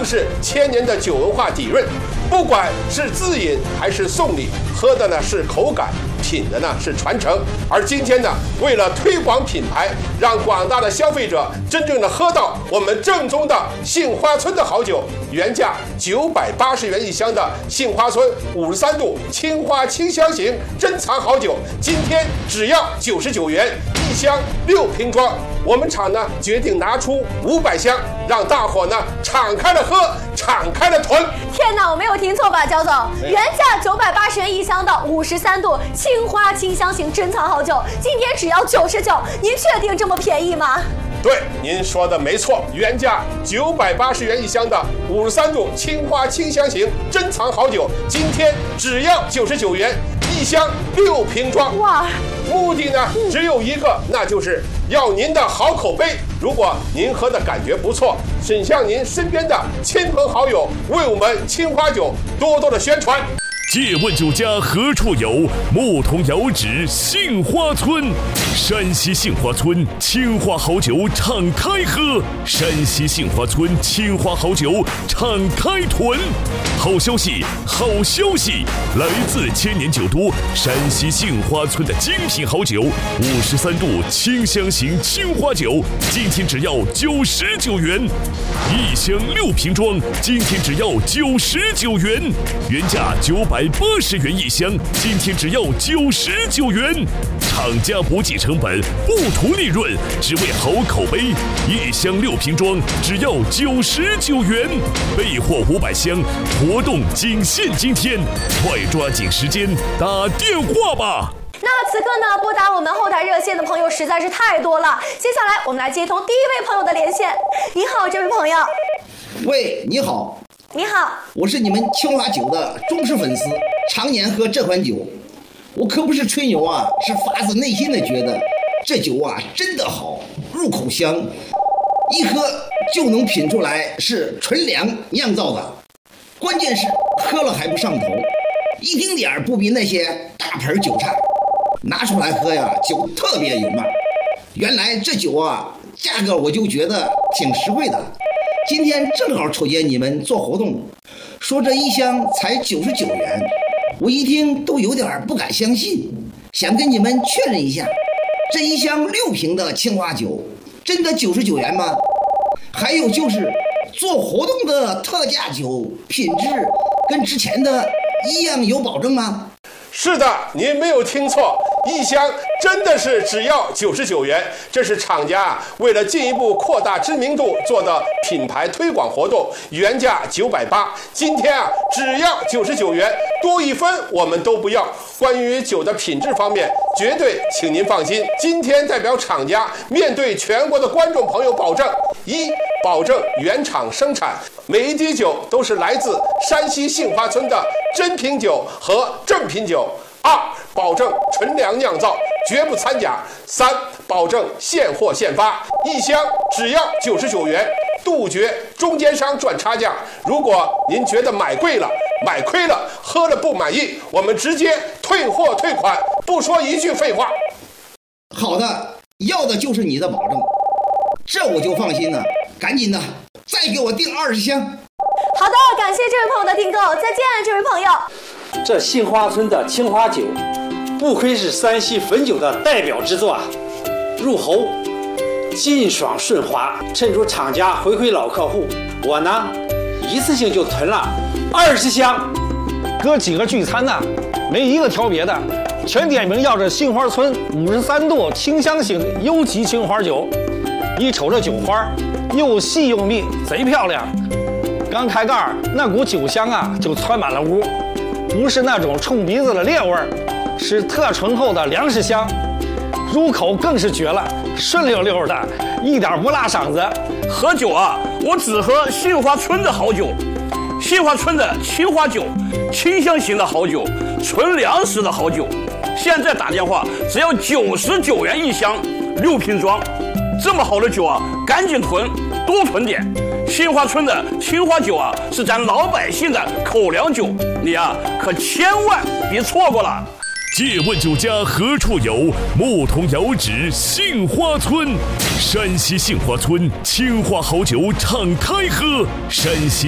是千年的酒文化底蕴。不管是自饮还是送礼，喝的呢是口感，品的呢是传承。而今天呢，为了推广品牌，让广大的消费者真正的喝到我们正宗的杏花村的好酒，原价980元一箱的杏花村53度青花清香型珍藏好酒，今天只要99元一箱6瓶装。我们厂呢决定拿出500箱，让大伙呢敞开了喝，敞开了囤。 天哪，我没有听错吧，焦总？原价980元一箱的53度青花清香型珍藏好酒，今天只要99，您确定这么便宜吗？ 对，您说的没错，原价980元一箱的53度青花清香型珍藏好酒，今天只要99元一箱6瓶装。 哇！ 目的呢只有一个，那就是要您的好口碑。如果您喝的感觉不错，请向您身边的亲朋好友为我们青花酒多多的宣传。 借问酒家何处有？牧童遥指杏花村。山西杏花村青花好酒敞开喝，山西杏花村青花好酒敞开囤。好消息，好消息！来自千年酒都山西杏花村的精品好酒，53度清香型青花酒，今天只要99元，一箱6瓶装，今天只要99元，原价980元一箱，今天只要99元。厂家不计成本，不图利润，只为好口碑。一箱6瓶装，只要99元，备货500箱，活动仅限今天，快抓紧时间打电话吧。 那此刻呢，拨打我们后台热线的朋友实在是太多了。接下来我们来接通第一位朋友的连线。你好，这位朋友。 喂，你好。 你好， 我是你们青花酒的忠实粉丝，常年喝这款酒。我可不是吹牛啊，是发自内心的觉得这酒啊真的好，入口香，一喝就能品出来是纯粮酿造的。关键是喝了还不上头，一丁点儿不比那些大盆酒差。拿出来喝呀，酒特别有面。原来这酒啊，价格我就觉得挺实惠的。今天正好瞅见你们做活动，说这一箱才99元，我一听都有点不敢相信，想跟你们确认一下，这一箱6瓶的青花酒真的99元吗？还有就是做活动的特价酒品质跟之前的一样有保证吗？ 是的，您没有听错，一箱真的是只要99元，这是厂家为了进一步扩大知名度做的品牌推广活动，原价980，今天只要99元，多一分我们都不要。关于酒的品质方面，绝对请您放心，今天代表厂家面对全国的观众朋友保证：一，保证原厂生产，每一滴酒都是来自山西杏花村的真品酒和正品酒；二，保证纯粮酿造，绝不掺假；三，保证现货现发，一箱只要99元，杜绝中间商赚差价。如果您觉得买贵了、买亏了、喝了不满意，我们直接退货退款，不说一句废话。 好的，要的就是你的保证，这我就放心了。赶紧的，再给我订20箱。 好的，感谢这位朋友的订购，再见，这位朋友。 这杏花村的青花酒，不愧是山西汾酒的代表之作啊！入喉劲爽顺滑，趁着厂家回馈老客户，我呢一次性就囤了20箱。 哥几个聚餐呢，没一个挑别的，全点名要这杏花村53度清香型优级青花酒。一瞅这酒花，又细又密，贼漂亮。刚开盖，那股酒香啊就窜满了屋，不是那种冲鼻子的烈味儿，是特醇厚的粮食香。入口更是绝了，顺溜溜的，一点不辣嗓子。 喝酒啊，我只喝杏花村的好酒，杏花村的青花酒，清香型的好酒，纯粮食的好酒。现在打电话只要99元一箱，6瓶装。这么好的酒啊，赶紧囤，多囤点。杏花村的青花酒啊，是咱老百姓的口粮酒，你啊可千万别错过了。 借问酒家何处有？牧童遥指杏花村。山西杏花村青花好酒敞开喝，山西